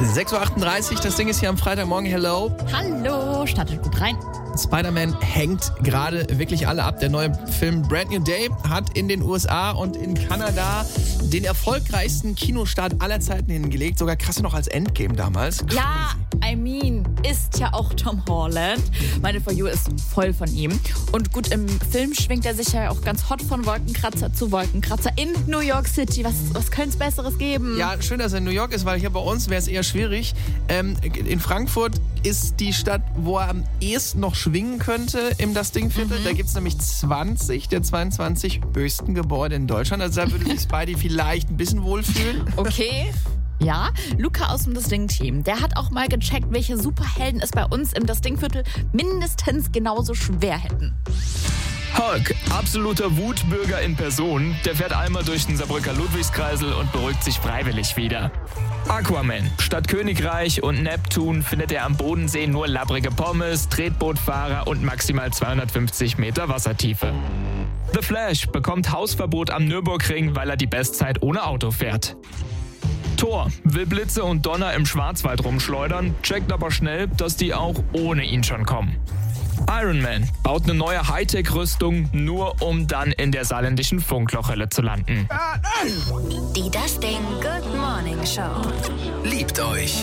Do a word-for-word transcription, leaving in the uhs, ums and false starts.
sechs Uhr achtunddreißig, das Ding ist hier am Freitagmorgen. Hello. Hallo, startet gut rein. Spider-Man hängt gerade wirklich alle ab. Der neue Film Brand New Day hat in den U S A und in Kanada den erfolgreichsten Kinostart aller Zeiten hingelegt. Sogar krasser noch als Endgame damals. Crazy. Ja, I mean, ist ja auch Tom Holland. Meine For You ist voll von ihm. Und gut, im Film schwingt er sich ja auch ganz hot von Wolkenkratzer zu Wolkenkratzer in New York City. Was, was könnte es Besseres geben? Ja, schön, dass er in New York ist, weil hier bei uns wäre es eher schwierig. Ähm, in Frankfurt ist die Stadt, wo er am ehesten noch schwingen könnte im Das Ding-Viertel. Mhm. Da gibt es nämlich zwanzig der zweiundzwanzig höchsten Gebäude in Deutschland. Also da würde sich Spidey vielleicht ein bisschen wohlfühlen. Okay. Ja, Luca aus dem Das Ding-Team, der hat auch mal gecheckt, welche Superhelden es bei uns im Das Ding-Viertel mindestens genauso schwer hätten. Hulk, absoluter Wutbürger in Person, der fährt einmal durch den Saarbrücker Ludwigskreisel und beruhigt sich freiwillig wieder. Aquaman, statt Königreich und Neptun findet er am Bodensee nur labbrige Pommes, Tretbootfahrer und maximal zweihundertfünfzig Meter Wassertiefe. The Flash bekommt Hausverbot am Nürburgring, weil er die Bestzeit ohne Auto fährt. Thor will Blitze und Donner im Schwarzwald rumschleudern, checkt aber schnell, dass die auch ohne ihn schon kommen. Iron Man baut eine neue Hightech-Rüstung, nur um dann in der saarländischen Funklochhölle zu landen. Die Das Ding Good Morning Show. Liebt euch.